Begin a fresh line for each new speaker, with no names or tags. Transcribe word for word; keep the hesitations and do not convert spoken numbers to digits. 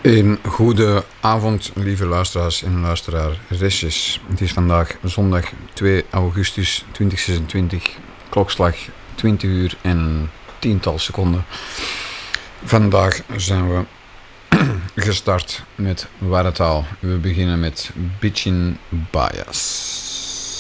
Een goede avond, lieve luisteraars en luisteraresjes. Het is vandaag zondag twee augustus tweeduizend zesentwintig, klokslag twintig uur en tiental seconden. Vandaag zijn we gestart met Warretaal. We beginnen met Bitchin' Bias.